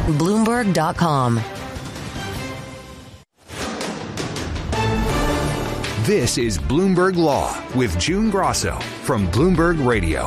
Bloomberg.com. This is Bloomberg Law with June Grosso from Bloomberg Radio.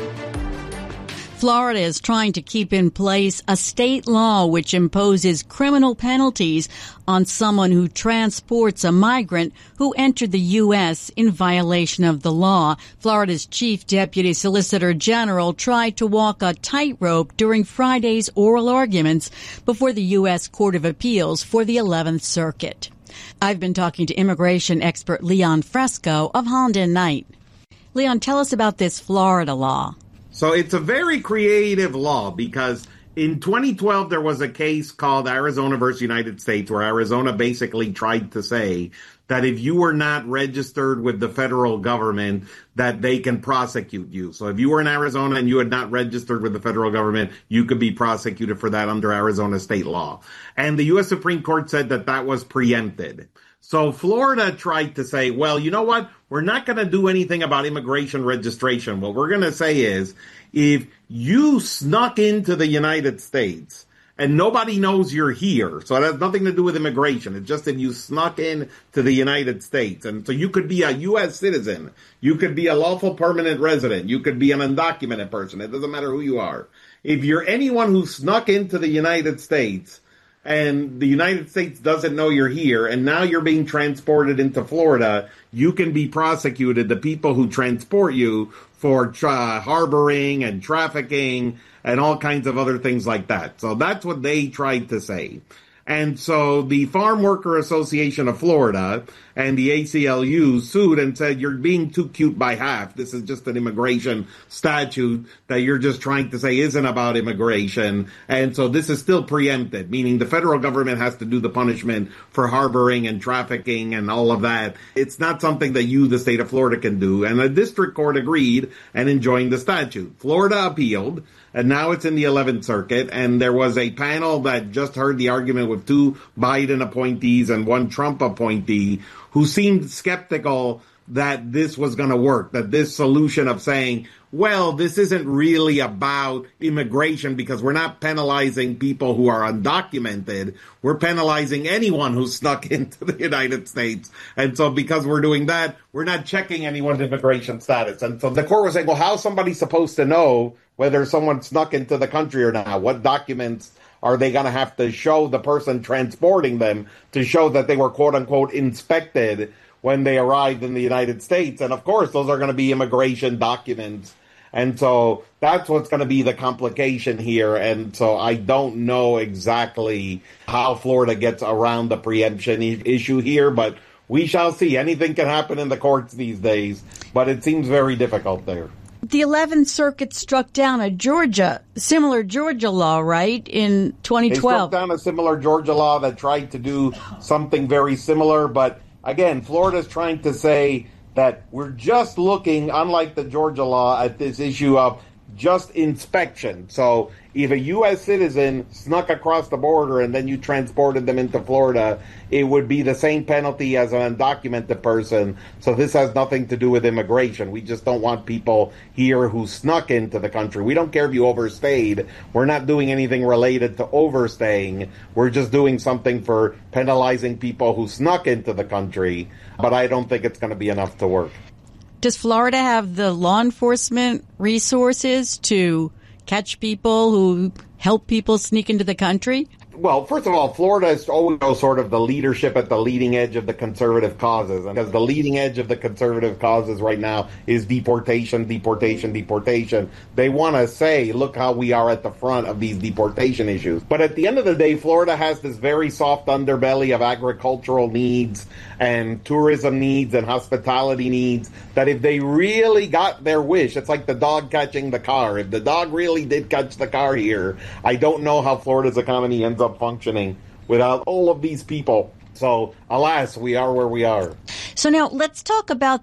Florida is trying to keep in place a state law which imposes criminal penalties on someone who transports a migrant who entered the U.S. in violation of the law. Florida's Chief Deputy Solicitor General tried to walk a tightrope during Friday's oral arguments before the U.S. Court of Appeals for the 11th Circuit. I've been talking to immigration expert Leon Fresco of Holland & Knight. Leon, tell us about this Florida law. So it's a very creative law because in 2012, there was a case called Arizona versus United States where Arizona basically tried to say that if you were not registered with the federal government, that they can prosecute you. So if you were in Arizona and you had not registered with the federal government, you could be prosecuted for that under Arizona state law. And the U.S. Supreme Court said that that was preempted. So Florida tried to say, well, you know what? We're not going to do anything about immigration registration. What we're going to say is if you snuck into the United States and nobody knows you're here, so it has nothing to do with immigration. It's just if you snuck in to the United States. And so you could be a U.S. citizen. You could be a lawful permanent resident. You could be an undocumented person. It doesn't matter who you are. If you're anyone who snuck into the United States, and the United States doesn't know you're here, and now you're being transported into Florida, you can be prosecuted, the people who transport you, for harboring and trafficking and all kinds of other things like that. So that's what they tried to say. And so the Farm Worker Association of Florida and the ACLU sued and said, you're being too cute by half. This is just an immigration statute that you're just trying to say isn't about immigration. And so this is still preempted, meaning the federal government has to do the punishment for harboring and trafficking and all of that. It's not something that you, the state of Florida, can do. And the district court agreed and enjoined the statute. Florida appealed. And now it's in the 11th Circuit, and there was a panel that just heard the argument with two Biden appointees and one Trump appointee who seemed skeptical that this was going to work, that this solution of saying, well, this isn't really about immigration because we're not penalizing people who are undocumented. We're penalizing anyone who snuck into the United States. And so because we're doing that, we're not checking anyone's immigration status. And so the court was saying, well, how's somebody supposed to know whether someone snuck into the country or not? What documents are they going to have to show the person transporting them to show that they were, quote unquote, inspected when they arrived in the United States? And of course, those are going to be immigration documents. And so that's what's going to be the complication here. And so I don't know exactly how Florida gets around the preemption issue here, but we shall see. Anything can happen in the courts these days, but it seems very difficult there. The 11th Circuit struck down a similar Georgia law, right, in 2012. They struck down a similar Georgia law that tried to do something very similar. But again, Florida's trying to say that we're just looking, unlike the Georgia law, at this issue of just inspection. So if a U.S. citizen snuck across the border and then you transported them into Florida, it would be the same penalty as an undocumented person. So this has nothing to do with immigration. We just don't want people here who snuck into the country. We don't care if you overstayed. We're not doing anything related to overstaying. We're just doing something for penalizing people who snuck into the country. But I don't think it's going to be enough to work. Does Florida have the law enforcement resources to catch people who help people sneak into the country? Well, first of all, Florida is always sort of the leadership at the leading edge of the conservative causes. And because the leading edge of the conservative causes right now is deportation, deportation, deportation. They want to say, look how we are at the front of these deportation issues. But at the end of the day, Florida has this very soft underbelly of agricultural needs and tourism needs and hospitality needs that if they really got their wish, it's like the dog catching the car. If the dog really did catch the car here, I don't know how Florida's economy ends up functioning without all of these people. So, alas, we are where we are. So now let's talk about